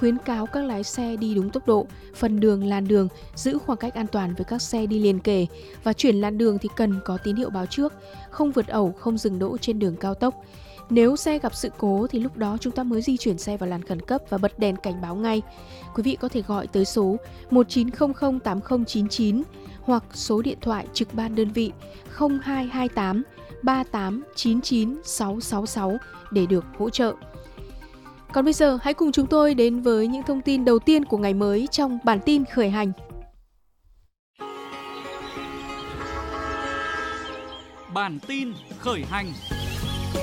khuyến cáo các lái xe đi đúng tốc độ, phần đường, làn đường, giữ khoảng cách an toàn với các xe đi liền kề và chuyển làn đường thì cần có tín hiệu báo trước, không vượt ẩu, không dừng đỗ trên đường cao tốc. Nếu xe gặp sự cố thì lúc đó chúng ta mới di chuyển xe vào làn khẩn cấp và bật đèn cảnh báo ngay. Quý vị có thể gọi tới số 1900 8099 hoặc số điện thoại trực ban đơn vị 0228 3899 666 để được hỗ trợ. Còn bây giờ hãy cùng chúng tôi đến với những thông tin đầu tiên của ngày mới trong bản tin khởi hành. Bản tin khởi hành.